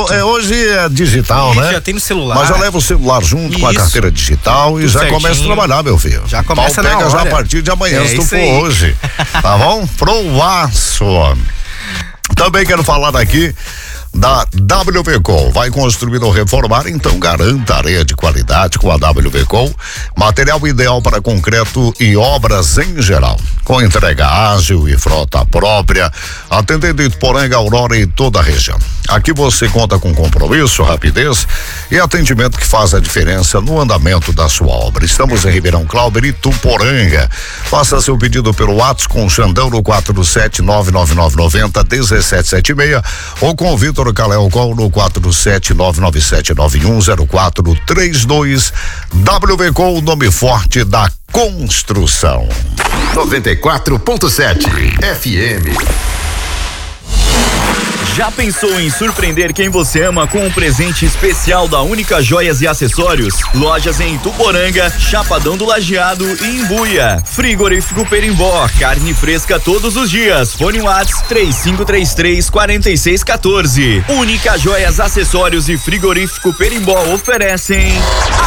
Hoje é digital, né? Já tem no celular. Mas eu levo o celular junto com a carteira digital e já começa a trabalhar, meu filho. Já começa pega já a partir de amanhã, se tu for hoje. Tá bom? Provaço. Também quero falar aqui da WBCol. Vai construir ou reformar? Então garanta areia de qualidade com a WBCol. Material ideal para concreto e obras em geral. Com entrega ágil e frota própria, atendendo Ituporanga, Aurora e toda a região. Aqui você conta com compromisso, rapidez e atendimento que faz a diferença no andamento da sua obra. Estamos em Ribeirão Clauber, Ituporanga. Faça seu pedido pelo WhatsApp com o Xandão no 47999901776 ou com o Vitor Calel Col no 47997910432. WBCol, o nome forte da construção. 94.7 FM. Já pensou em surpreender quem você ama com um presente especial da Única Joias e Acessórios? Lojas em Ituporanga, Chapadão do Lajeado e Imbuia. Frigorífico Perimbó, carne fresca todos os dias. Fone Whats 3533-4614. Única Joias, Acessórios e Frigorífico Perimbó oferecem